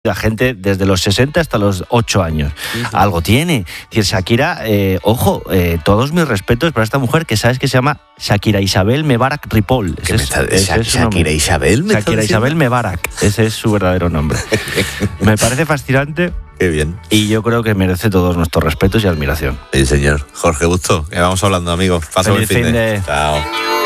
a gente desde los 60 hasta los 8 años. Sí. Algo tiene. Es decir, Shakira, todos mis respetos para esta mujer que sabes que se llama Shakira Isabel Mebarak Ripoll. Shakira Isabel Mebarak. Ese es su verdadero nombre. Me parece fascinante. Qué bien. Y yo creo que merece todos nuestros respetos y admiración. Sí, señor. Jorge Busto, que vamos hablando, amigos. Paso buen fin de. Chao.